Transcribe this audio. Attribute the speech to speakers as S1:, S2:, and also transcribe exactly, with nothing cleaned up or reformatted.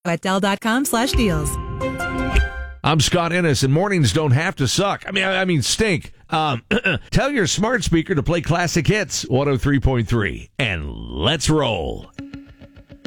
S1: at Dell.com slash deals.
S2: I'm Scott Ennis, and mornings don't have to suck. I mean, I, I mean, stink. Um, tell your smart speaker to play classic hits, one oh three point three, and let's roll.